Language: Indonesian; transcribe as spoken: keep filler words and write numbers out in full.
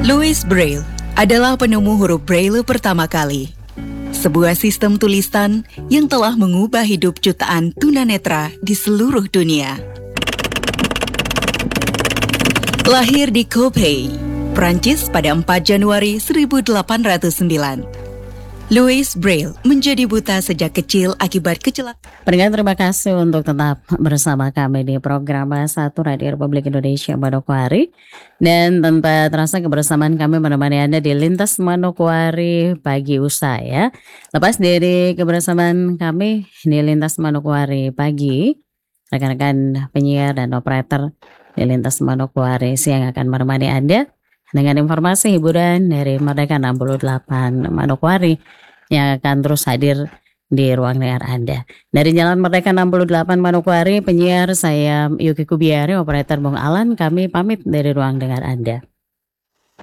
Louis Braille adalah penemu huruf Braille pertama kali. Sebuah sistem tulisan yang telah mengubah hidup jutaan tunanetra di seluruh dunia. Lahir di Coppet, Prancis pada empat Januari seribu delapan ratus sembilan. Louis Braille menjadi buta sejak kecil akibat kecelakaan. Pendengar, terima kasih untuk tetap bersama kami di program Bahasa Satu Radio Republik Indonesia Manokwari. Dan tanpa terasa kebersamaan kami menemani Anda di Lintas Manokwari pagi usai ya. Lepas dari kebersamaan kami di Lintas Manokwari pagi, rekan-rekan penyiar dan operator di Lintas Manokwari siang akan menemani Anda dengan informasi hiburan dari Merdeka enam puluh delapan Manokwari yang akan terus hadir di ruang dengar Anda. Dari Jalan Merdeka enam puluh delapan Manokwari, penyiar saya Yuki Kubiari, operator Bung Alan, kami pamit dari ruang dengar Anda.